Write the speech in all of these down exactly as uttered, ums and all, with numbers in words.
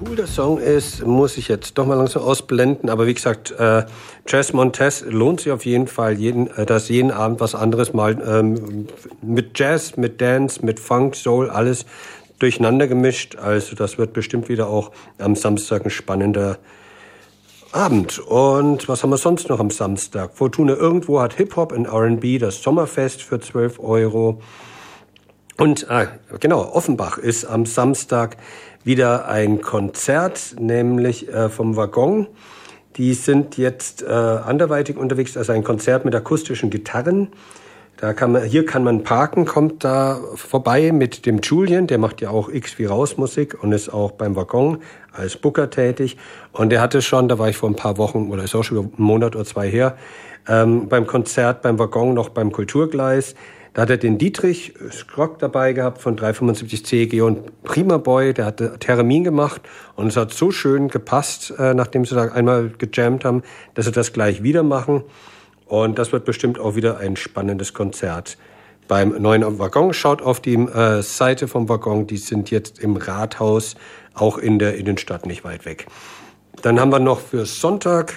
cool der Song ist, muss ich jetzt doch mal langsam ausblenden. Aber wie gesagt, äh, Jazz Montez lohnt sich auf jeden Fall, jeden, äh, dass jeden Abend was anderes mal ähm, mit Jazz, mit Dance, mit Funk, Soul, alles durcheinander gemischt. Also das wird bestimmt wieder auch am Samstag ein spannender Abend. Und was haben wir sonst noch am Samstag? Fortuna Irgendwo hat Hip-Hop und R and B, das Sommerfest für zwölf Euro. Und ah, genau, Offenbach ist am Samstag wieder ein Konzert, nämlich äh, vom Waggon. Die sind jetzt äh, anderweitig unterwegs, also ein Konzert mit akustischen Gitarren. Da kann man, hier kann man parken, kommt da vorbei mit dem Julian, der macht ja auch X wie Raus Musik und ist auch beim Waggon als Booker tätig. Und der hatte schon, da war ich vor ein paar Wochen, oder ist auch schon einen Monat oder zwei her, ähm, beim Konzert beim Waggon noch beim Kulturgleis. Da hat er den Dietrich Skrock dabei gehabt von drei fünfundsiebzig C G und Prima Boy, der hatte Theremin gemacht und es hat so schön gepasst, äh, nachdem sie da einmal gejammt haben, dass sie das gleich wieder machen. Und das wird bestimmt auch wieder ein spannendes Konzert beim neuen Waggon. Schaut auf die äh, Seite vom Waggon, die sind jetzt im Rathaus, auch in der Innenstadt nicht weit weg. Dann haben wir noch für Sonntag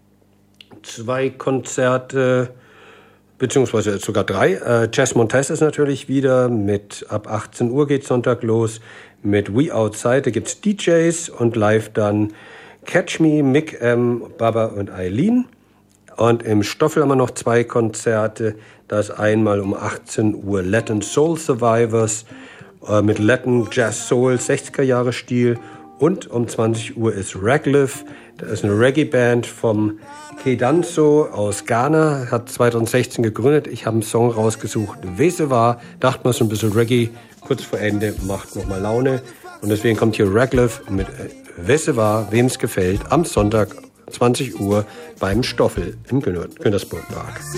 zwei Konzerte, beziehungsweise sogar drei. Äh, Jazz Montez ist natürlich wieder mit, ab achtzehn Uhr geht Sonntag los, mit We Outside. Da gibt's D Js und live dann Catch Me, Mick M, Baba und Eileen. Und im Stoffel haben wir noch zwei Konzerte. Da ist einmal um achtzehn Uhr Latin Soul Survivors äh, mit Latin Jazz Soul sechziger Jahre Stil. Und um zwanzig Uhr ist Ragliff. Das ist eine Reggae-Band vom Kedanso aus Ghana, hat zwanzig sechzehn gegründet. Ich habe einen Song rausgesucht, Wese war, dachte mal so ein bisschen Reggae, kurz vor Ende, macht nochmal Laune. Und deswegen kommt hier Ragliff mit Wese war, wem es gefällt, am Sonntag zwanzig Uhr beim Stoffel im Güntersburg Park.